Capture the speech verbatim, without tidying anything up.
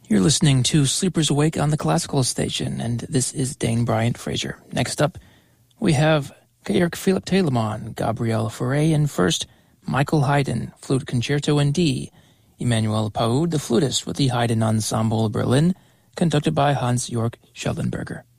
You're listening to Sleepers Awake on the Classical Station, and this is Dane Bryant Fraser. Next up, we have Georg Philipp Telemann, Gabriel Fauré, and first, Michael Haydn, Flute Concerto in D, Emanuel Paud, the flutist with the Haydn Ensemble Berlin, conducted by Hans-Jörg Schellenberger.